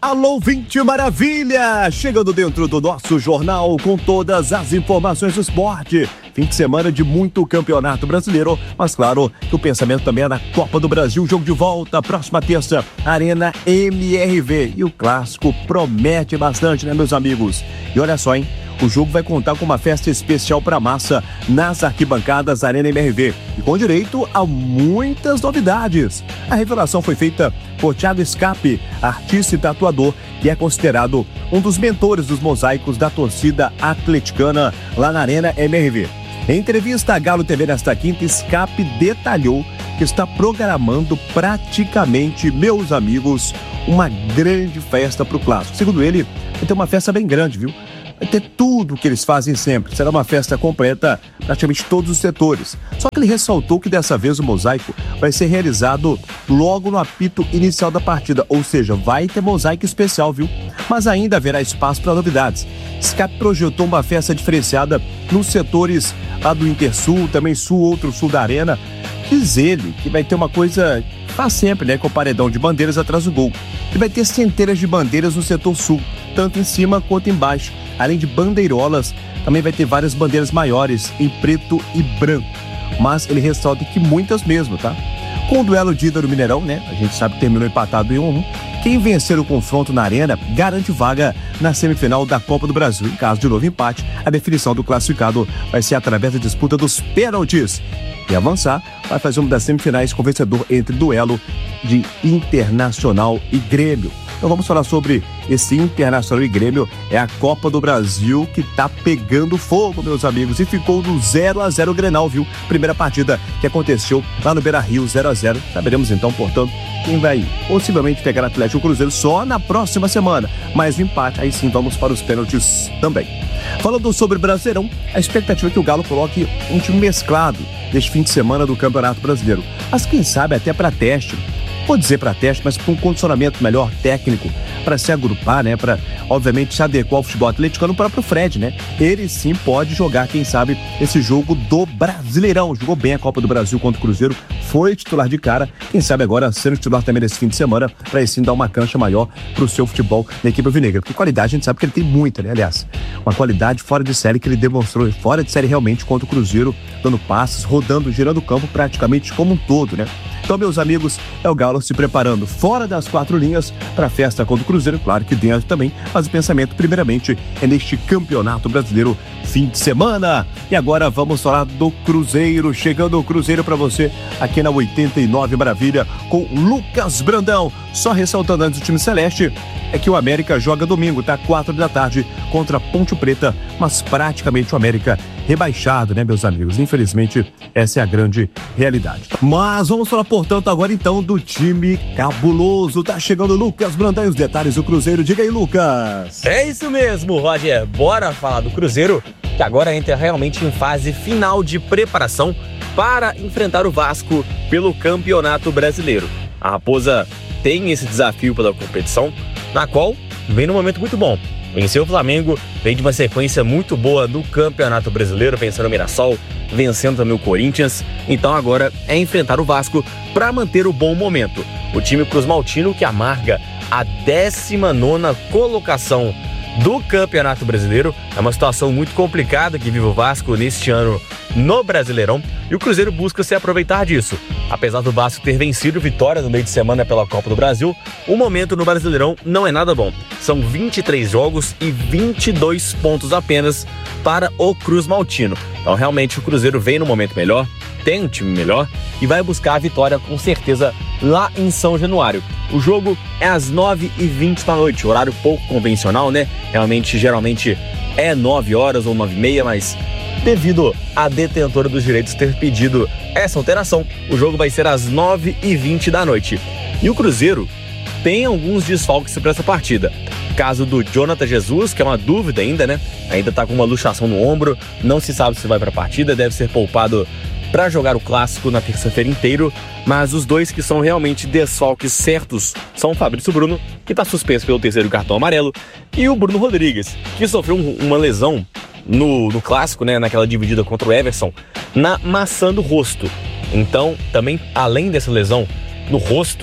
Alô, 20 Maravilha! Chegando dentro do nosso jornal com todas as informações do esporte. Fim de semana de muito campeonato brasileiro, mas claro que o pensamento também é na Copa do Brasil, jogo de volta, próxima terça, Arena MRV. E o clássico promete bastante, né, meus amigos? E olha só, hein? O jogo vai contar com uma festa especial para a massa nas arquibancadas da Arena MRV e com direito a muitas novidades. A revelação foi feita por Thiago Scapi, artista e tatuador, que é considerado um dos mentores dos mosaicos da torcida atleticana lá na Arena MRV. Em entrevista à Galo TV nesta quinta, Scapi detalhou que está programando praticamente, meus amigos, uma grande festa para o clássico. Segundo ele, vai ter uma festa bem grande, viu? Vai ter tudo o que eles fazem sempre. Será uma festa completa, praticamente todos os setores. Só que ele ressaltou que dessa vez o mosaico vai ser realizado logo no apito inicial da partida. Ou seja, vai ter mosaico especial, viu? Mas ainda haverá espaço para novidades. Scapi projetou uma festa diferenciada nos setores lá do Intersul, também Sul, outro Sul da Arena. Diz ele que vai ter uma coisa que faz sempre, né? Com o paredão de bandeiras atrás do gol. E vai ter centenas de bandeiras no setor Sul, tanto em cima quanto embaixo. Além de bandeirolas, também vai ter várias bandeiras maiores em preto e branco. Mas ele ressalta que muitas mesmo, tá? Com o duelo de ida no Mineirão, né? A gente sabe que terminou empatado em 1-1. Quem vencer o confronto na Arena garante vaga na semifinal da Copa do Brasil. Em caso de novo empate, a definição do classificado vai ser através da disputa dos pênaltis. E avançar, vai fazer uma das semifinais com vencedor entre duelo de Internacional e Grêmio. Então vamos falar sobre esse Internacional e Grêmio. É a Copa do Brasil que tá pegando fogo, meus amigos. E ficou no 0-0 o Grenal, viu? Primeira partida que aconteceu lá no Beira-Rio, 0-0. Saberemos então, portanto, quem vai possivelmente pegar o Atlético Cruzeiro só na próxima semana. Mas o empate, aí sim vamos para os pênaltis também. Falando sobre Brasileirão, a expectativa é que o Galo coloque um time mesclado neste fim de semana do Campeonato Brasileiro. Mas quem sabe até para teste. Vou dizer para teste, mas para um condicionamento melhor técnico, para se agrupar, né? Para, obviamente, se adequar ao futebol atleticano, o próprio Fred, né? Ele sim pode jogar, quem sabe, esse jogo do Brasileirão. Jogou bem a Copa do Brasil contra o Cruzeiro, foi titular de cara. Quem sabe agora sendo titular também nesse fim de semana, para aí sim dar uma cancha maior para o seu futebol na equipe alvinegra. Porque qualidade, a gente sabe que ele tem muita, né? Aliás, uma qualidade fora de série que ele demonstrou, fora de série realmente contra o Cruzeiro, dando passes, rodando, girando o campo praticamente como um todo, né? Então, meus amigos, é o Galo se preparando fora das quatro linhas para a festa contra o Cruzeiro, claro que dentro também, mas o pensamento primeiramente é neste Campeonato Brasileiro fim de semana. E agora vamos falar do Cruzeiro, chegando o Cruzeiro para você aqui na 89 Maravilha com Lucas Brandão. Só ressaltando antes do time celeste, é que o América joga domingo, tá? 4 da tarde contra a Ponte Preta, mas praticamente o América rebaixado, né, meus amigos? Infelizmente, essa é a grande realidade. Mas vamos falar, portanto, agora então do time cabuloso. Tá chegando o Lucas Brandão e os detalhes do Cruzeiro. Diga aí, Lucas. É isso mesmo, Roger. Bora falar do Cruzeiro, que agora entra realmente em fase final de preparação para enfrentar o Vasco pelo Campeonato Brasileiro. A Raposa tem esse desafio pela competição, na qual vem num momento muito bom. Venceu o Flamengo, vem de uma sequência muito boa no Campeonato Brasileiro, vencendo o Mirassol, vencendo também o Corinthians. Então agora é enfrentar o Vasco para manter o bom momento. O time Cruz Maltino, que amarga a 19ª colocação do Campeonato Brasileiro. É uma situação muito complicada que vive o Vasco neste ano no Brasileirão, e o Cruzeiro busca se aproveitar disso. Apesar do Vasco ter vencido Vitória no meio de semana pela Copa do Brasil, o momento no Brasileirão não é nada bom. São 23 jogos e 22 pontos apenas para o Cruz Maltino. Então realmente o Cruzeiro vem no momento melhor, tem um time melhor e vai buscar a vitória com certeza lá em São Januário. O jogo é às 9h20 da noite, horário pouco convencional, né? Geralmente é 9 horas ou 9h30, mas devido à detentora dos direitos ter pedido essa alteração, o jogo vai ser às 9h20 da noite. E o Cruzeiro tem alguns desfalques para essa partida. Caso do Jonathan Jesus, que é uma dúvida ainda, né? Ainda tá com uma luxação no ombro, não se sabe se vai para a partida, deve ser poupado para jogar o clássico na terça-feira inteiro, mas os dois que são realmente desfalques certos são o Fabrício Bruno, que está suspenso pelo 3º cartão amarelo, e o Bruno Rodrigues, que sofreu uma lesão no clássico, né, naquela dividida contra o Everson, na maçã do rosto. Então, também, além dessa lesão no rosto,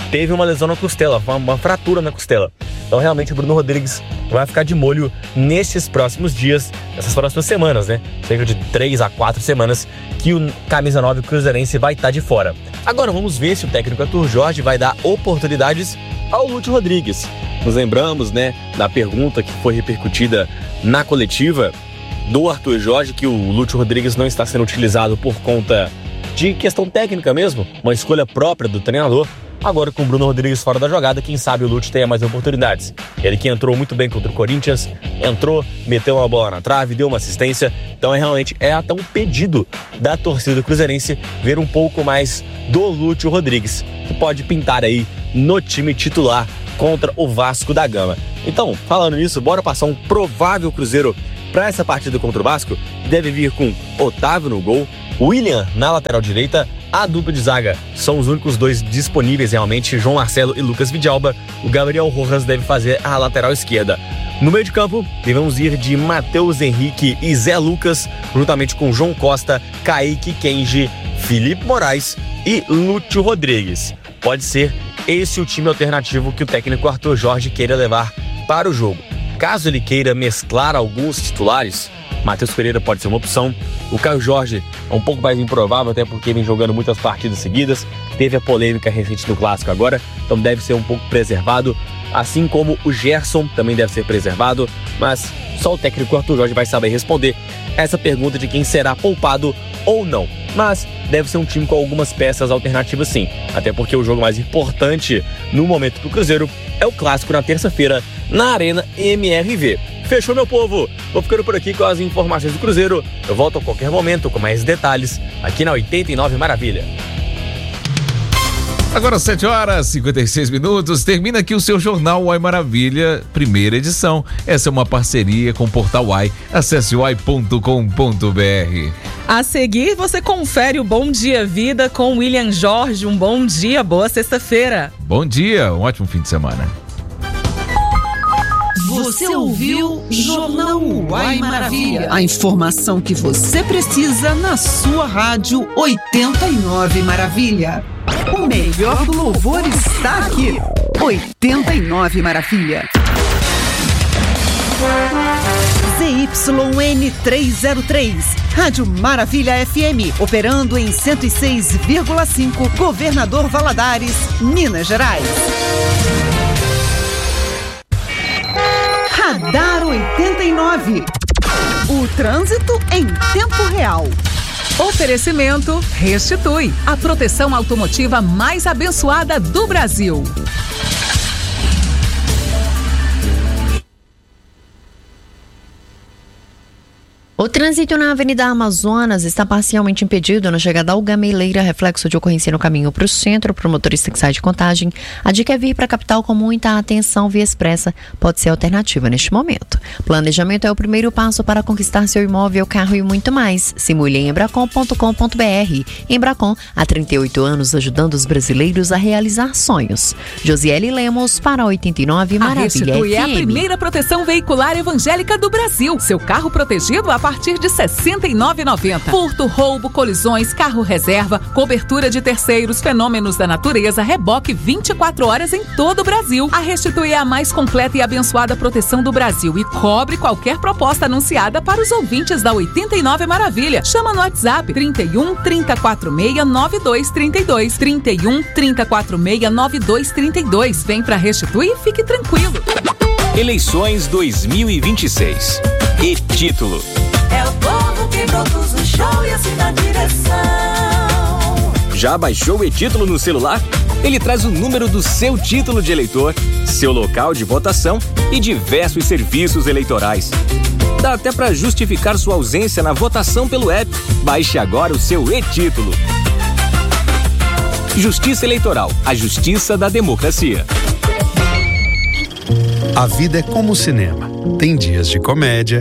teve uma lesão na costela, uma fratura na costela. Então realmente o Bruno Rodrigues vai ficar de molho nesses próximos dias, nessas próximas semanas, né? Cerca de 3 a 4 semanas que o camisa 9 cruzeirense vai estar de fora. Agora vamos ver se o técnico Arthur Jorge vai dar oportunidades ao Lúcio Rodrigues. Nos lembramos, né, da pergunta que foi repercutida na coletiva do Arthur Jorge, que o Lúcio Rodrigues não está sendo utilizado por conta de questão técnica mesmo, uma escolha própria do treinador. Agora com o Bruno Rodrigues fora da jogada, quem sabe o Lúcio tenha mais oportunidades. Ele que entrou muito bem contra o Corinthians, entrou, meteu uma bola na trave, deu uma assistência. Então realmente é até um pedido da torcida do cruzeirense ver um pouco mais do Lúcio Rodrigues, que pode pintar aí no time titular contra o Vasco da Gama. Então, falando nisso, bora passar um provável Cruzeiro para essa partida contra o Vasco. Deve vir com Otávio no gol, William na lateral direita. A dupla de zaga são os únicos dois disponíveis realmente, João Marcelo e Lucas Vidalba. O Gabriel Rojas deve fazer a lateral esquerda. No meio de campo, devemos ir de Matheus Henrique e Zé Lucas, juntamente com João Costa, Kaique Kenji, Felipe Moraes e Lúcio Rodrigues. Pode ser esse o time alternativo que o técnico Arthur Jorge queira levar para o jogo. Caso ele queira mesclar alguns titulares, Matheus Pereira pode ser uma opção. O Caio Jorge é um pouco mais improvável, até porque vem jogando muitas partidas seguidas. Teve a polêmica recente do Clássico agora, então deve ser um pouco preservado. Assim como o Gerson também deve ser preservado, mas só o técnico Arthur Jorge vai saber responder essa pergunta de quem será poupado ou não. Mas deve ser um time com algumas peças alternativas sim, até porque o jogo mais importante no momento para o Cruzeiro é o Clássico na terça-feira na Arena MRV. Fechou, meu povo? Vou ficando por aqui com as informações do Cruzeiro. Eu volto a qualquer momento com mais detalhes aqui na 89 Maravilha. Agora 7h56, termina aqui o seu Jornal Uai Maravilha, primeira edição. Essa é uma parceria com o Portal Uai. Acesse uai.com.br. A seguir, você confere o Bom Dia Vida com William Jorge. Um bom dia, boa sexta-feira. Bom dia, um ótimo fim de semana. Você ouviu Jornal Uai Maravilha. A informação que você precisa na sua rádio 89 Maravilha. O melhor do louvor está aqui. 89 Maravilha. ZYN303, Rádio Maravilha FM, operando em 106,5, Governador Valadares, Minas Gerais. Radar 89. O trânsito em tempo real. Oferecimento Restitui, a proteção automotiva mais abençoada do Brasil. O trânsito na Avenida Amazonas está parcialmente impedido na chegada ao Gameleira, reflexo de ocorrência no caminho para o centro. Para o motorista que sai de Contagem, a dica é vir para a capital com muita atenção. Via expressa pode ser alternativa neste momento. Planejamento é o primeiro passo para conquistar seu imóvel, carro e muito mais. Simule em embracon.com.br. Embracon, há 38 anos ajudando os brasileiros a realizar sonhos. Josiele Lemos para 89 Maravilha FM. A Restitui é a primeira proteção veicular evangélica do Brasil. Seu carro protegido a partir de R$ 69,90. Furto, roubo, colisões, carro reserva, cobertura de terceiros, fenômenos da natureza, reboque 24 horas em todo o Brasil. A Restitui é a mais completa e abençoada proteção do Brasil e cobre qualquer proposta anunciada para os ouvintes da 89 Maravilha. Chama no WhatsApp 31 346 9232. 31 346 9232. Vem pra Restitui e fique tranquilo. Eleições 2026. E título. É o povo que produz o show e assina a direção. Já baixou o e-título no celular? Ele traz o número do seu título de eleitor, seu local de votação e diversos serviços eleitorais. Dá até para justificar sua ausência na votação pelo app. Baixe agora o seu e-título. Justiça Eleitoral, a justiça da democracia. A vida é como o cinema. Tem dias de comédia,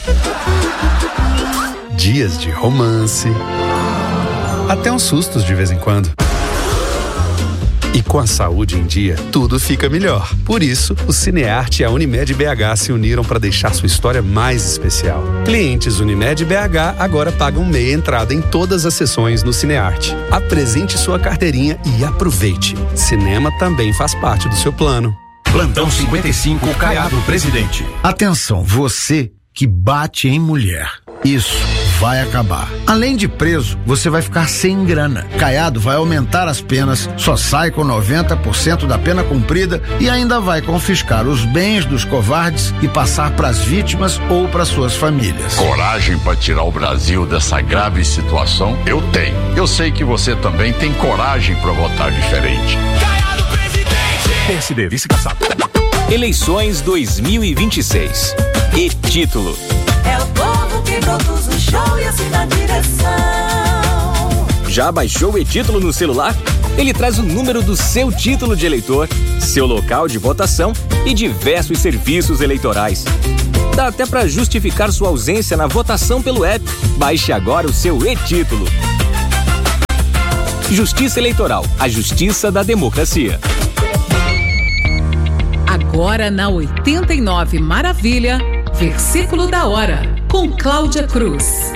dias de romance, até uns sustos de vez em quando. E com a saúde em dia, tudo fica melhor. Por isso, o Cinearte e a Unimed BH se uniram para deixar sua história mais especial. Clientes Unimed BH agora pagam meia entrada em todas as sessões no Cinearte. Apresente sua carteirinha e aproveite. Cinema também faz parte do seu plano. Plantão 55, Caiado Presidente. Atenção, você que bate em mulher. Isso vai acabar. Além de preso, você vai ficar sem grana. Caiado vai aumentar as penas, só sai com 90% da pena cumprida e ainda vai confiscar os bens dos covardes e passar para as vítimas ou para suas famílias. Coragem para tirar o Brasil dessa grave situação? Eu tenho. Eu sei que você também tem coragem para votar diferente. Caiado Presidente! PSD, vice-caçado. Eleições 2026. E título: É o povo que produz o show e assim na direção. Já baixou o e-título no celular? Ele traz o número do seu título de eleitor, seu local de votação e diversos serviços eleitorais. Dá até para justificar sua ausência na votação pelo app. Baixe agora o seu e-título. Justiça Eleitoral, a justiça da democracia. Agora na 89 Maravilha, versículo da hora, com Cláudia Cruz.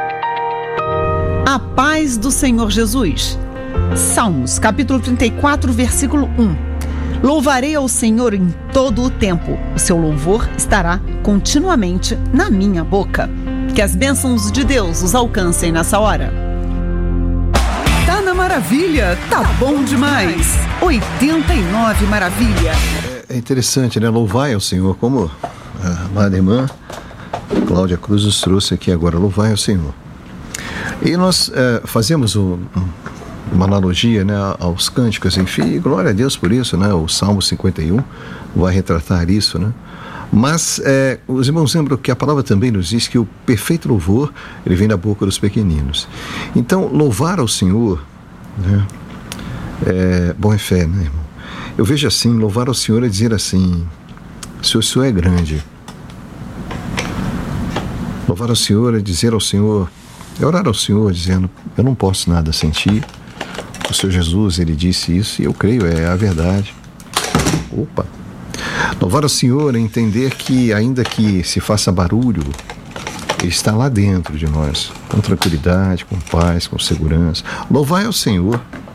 A paz do Senhor Jesus. Salmos, capítulo 34, versículo 1. Louvarei ao Senhor em todo o tempo. O seu louvor estará continuamente na minha boca. Que as bênçãos de Deus os alcancem nessa hora. Tá na maravilha, tá bom demais. 89 Maravilha. É interessante, né? Louvai ao Senhor, como a amada irmã Cláudia Cruz nos trouxe aqui agora. Louvai ao Senhor. E nós fazemos uma analogia, né, aos cânticos, enfim, glória a Deus por isso, né? O Salmo 51 vai retratar isso, né? Mas os irmãos lembram que a palavra também nos diz que o perfeito louvor, ele vem da boca dos pequeninos. Então, louvar ao Senhor, né, bom é fé, né, irmão? Eu vejo assim, louvar ao Senhor é dizer assim: o Senhor é grande. Louvar ao Senhor é dizer ao Senhor, é orar ao Senhor dizendo: eu não posso nada sem Ti. O Senhor Jesus, Ele disse isso e eu creio, é a verdade. Opa! Louvar ao Senhor é entender que, ainda que se faça barulho, Ele está lá dentro de nós, com tranquilidade, com paz, com segurança. Louvar ao Senhor.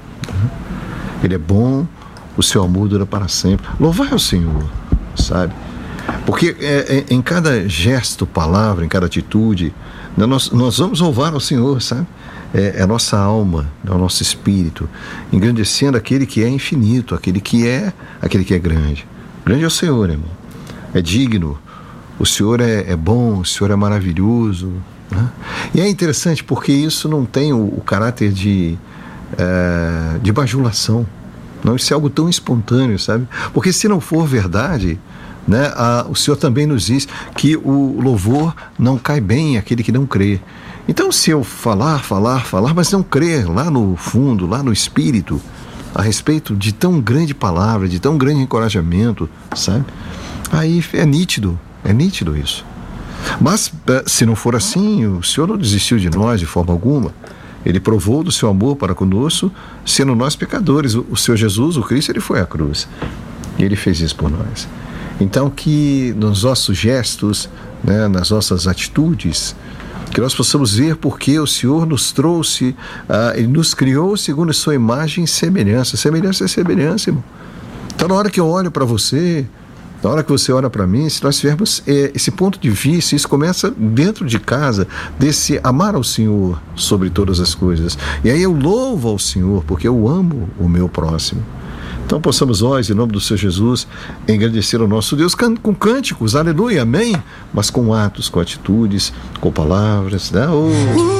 Ele é bom, o seu amor dura para sempre. Louvar ao Senhor, sabe? Porque em cada gesto, palavra, em cada atitude, nós vamos louvar ao Senhor, sabe? É a nossa alma, é o nosso espírito, engrandecendo aquele que é infinito, aquele que é grande. Grande é o Senhor, irmão. É digno. O Senhor é bom, o Senhor é maravilhoso, né? E é interessante porque isso não tem o caráter de bajulação. Não, isso é algo tão espontâneo, sabe? Porque se não for verdade, né, o Senhor também nos diz que o louvor não cai bem àquele que não crê. Então, se eu falar, mas não crer lá no fundo, lá no espírito, a respeito de tão grande palavra, de tão grande encorajamento, sabe? Aí é nítido isso. Mas, se não for assim, o Senhor não desistiu de nós de forma alguma. Ele provou do seu amor para conosco, sendo nós pecadores. O Senhor Jesus, o Cristo, Ele foi à cruz. E Ele fez isso por nós. Então, que nos nossos gestos, né, nas nossas atitudes, que nós possamos ver porque o Senhor nos trouxe, Ele nos criou segundo a sua imagem e semelhança. Semelhança é semelhança, irmão. Então, na hora que eu olho para você, na hora que você olha para mim, se nós tivermos esse ponto de vista, isso começa dentro de casa, desse amar ao Senhor sobre todas as coisas. E aí eu louvo ao Senhor, porque eu amo o meu próximo. Então possamos nós, em nome do Senhor Jesus, engrandecer o nosso Deus com cânticos, aleluia, amém, mas com atos, com atitudes, com palavras, né?